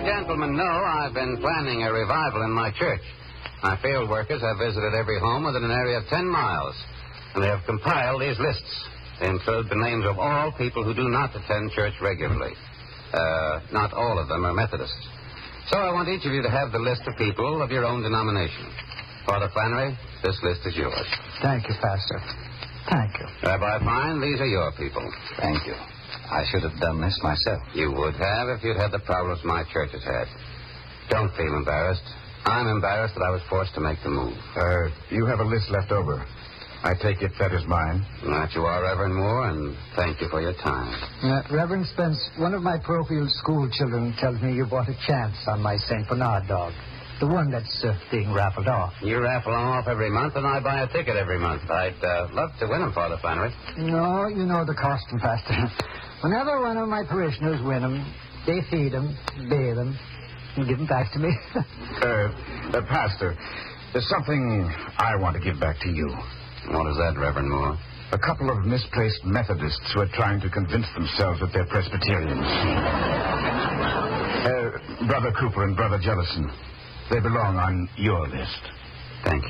you gentlemen know, I've been planning a revival in my church. My field workers have visited every home within an area of 10 miles, and they have compiled these lists. They include the names of all people who do not attend church regularly. Not all of them are Methodists. So I want each of you to have the list of people of your own denomination. Father Flannery, this list is yours. Thank you, Pastor. Thank you. Rabbi Fine, these are your people. Thank you. I should have done this myself. You would have if you'd had the problems my church has had. Don't feel embarrassed. I'm embarrassed that I was forced to make the move. You have a list left over. I take it that is mine. That you are, Reverend Moore, and thank you for your time. Reverend Spence, one of my parochial school children tells me you bought a chance on my St. Bernard dog. The one that's being raffled off. You raffle them off every month, and I buy a ticket every month. I'd love to win them, Father Flannery. No, you know the costume, Pastor. Whenever one of my parishioners win them, they feed them, bathe them, and give them back to me. Pastor, there's something I want to give back to you. What is that, Reverend Moore? A couple of misplaced Methodists who are trying to convince themselves that they're Presbyterians. Brother Cooper and Brother Jellison, they belong on your list. Thank